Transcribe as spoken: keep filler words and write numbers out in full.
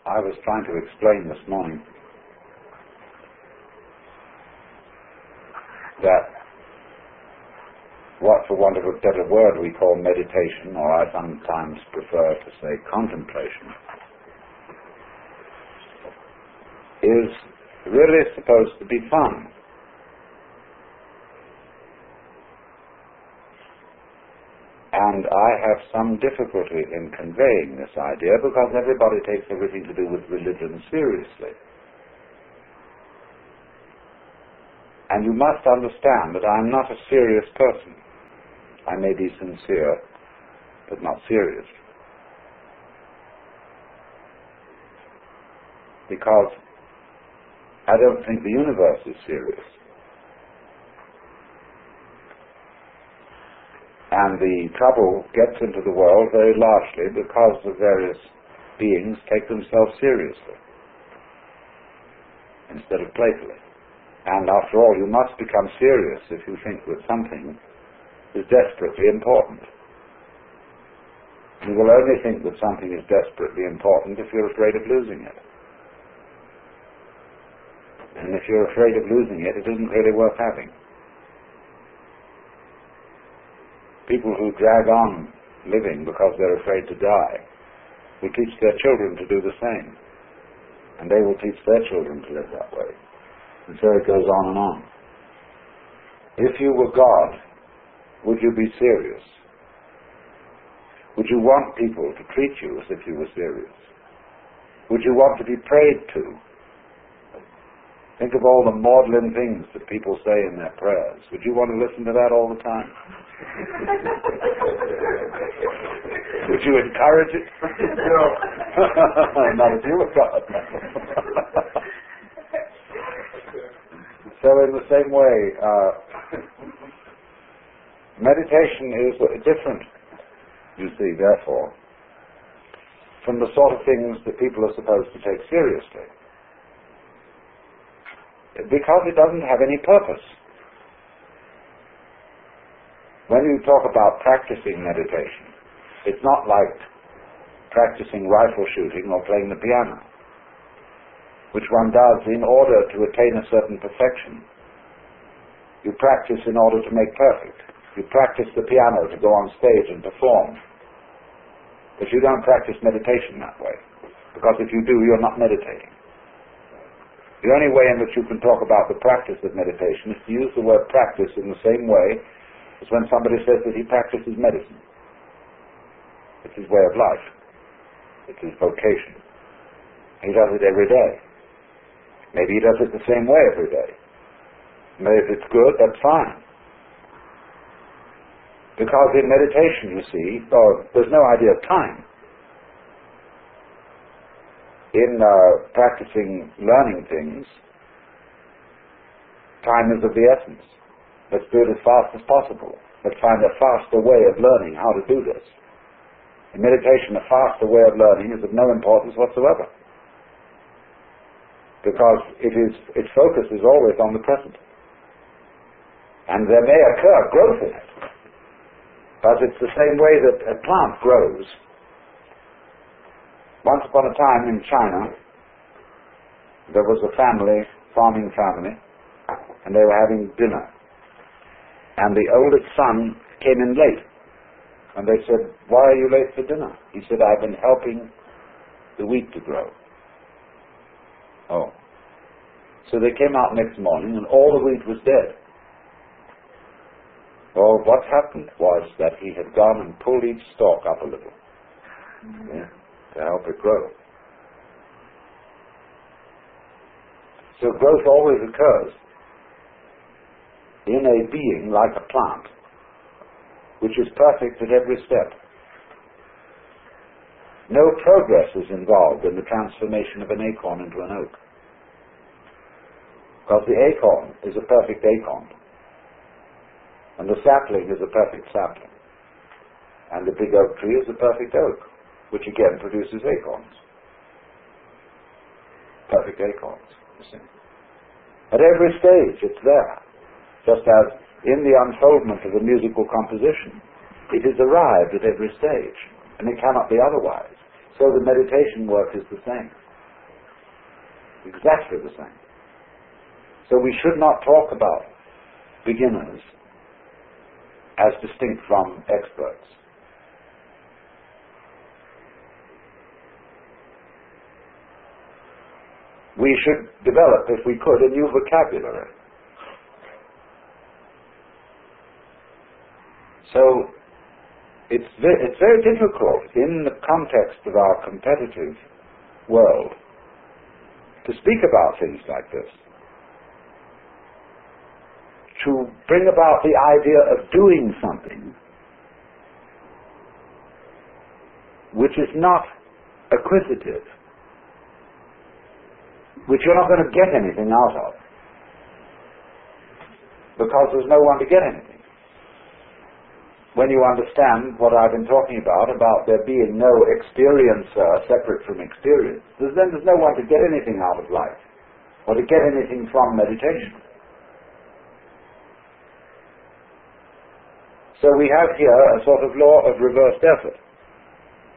I was trying to explain this morning that what, for want of a better word, we call meditation, or I sometimes prefer to say contemplation, is really supposed to be fun. And I have some difficulty in conveying this idea because everybody takes everything to do with religion seriously. And you must understand that I'm not a serious person. I may be sincere, but not serious. Because I don't think the universe is serious. And the trouble gets into the world very largely because the various beings take themselves seriously instead of playfully. And after all, you must become serious if you think that something is desperately important. You will only think that something is desperately important if you're afraid of losing it. And if you're afraid of losing it, it isn't really worth having. People who drag on living because they're afraid to die will teach their children to do the same. And they will teach their children to live that way. And so it goes on and on. If you were God, would you be serious? Would you want people to treat you as if you were serious? Would you want to be prayed to? Think of all the maudlin things that people say in their prayers. Would you want to listen to that all the time? Would you encourage it? No. Not if you were God. So in the same way, uh, meditation is different, you see, therefore, from the sort of things that people are supposed to take seriously. Because it doesn't have any purpose. When you talk about practicing meditation, it's not like practicing rifle shooting or playing the piano, which one does in order to attain a certain perfection. You practice in order to make perfect. You practice the piano to go on stage and perform. But you don't practice meditation that way, because if you do, you're not meditating. The only way in which you can talk about the practice of meditation is to use the word practice in the same way as when somebody says that he practices medicine. It's his way of life. It's his vocation. He does it every day. Maybe he does it the same way every day. Maybe if it's good, that's fine. Because in meditation, you see, oh, there's no idea of time. In uh, practicing learning things, time is of the essence. Let's do it as fast as possible. Let's find a faster way of learning how to do this. In meditation, a faster way of learning is of no importance whatsoever, because it is, its focus is always on the present. And there may occur growth in it, but it's the same way that a plant grows. Once upon a time in China, there was a family, farming family, and they were having dinner. And the oldest son came in late. And they said, "Why are you late for dinner?" He said, "I've been helping the wheat to grow." Oh. So they came out next morning and all the wheat was dead. Well, what happened was that he had gone and pulled each stalk up a little. Yeah. To help it grow. So growth always occurs in a being like a plant, which is perfect at every step. No progress is involved in the transformation of an acorn into an oak, because the acorn is a perfect acorn, and the sapling is a perfect sapling, and the big oak tree is a perfect oak, which again produces acorns. Perfect acorns, you see. At every stage it's there. Just as in the unfoldment of a musical composition, it is arrived at every stage, and it cannot be otherwise. So the meditation work is the same. exactly the same. So we should not talk about beginners as distinct from experts. We should develop, if we could, a new vocabulary. So it's ve- it's very difficult in the context of our competitive world to speak about things like this, to bring about the idea of doing something which is not acquisitive, which you're not going to get anything out of, because there's no one to get anything. When you understand what I've been talking about, about there being no experiencer separate from experience, there's, then there's no one to get anything out of life, or to get anything from meditation. So we have here a sort of law of reversed effort.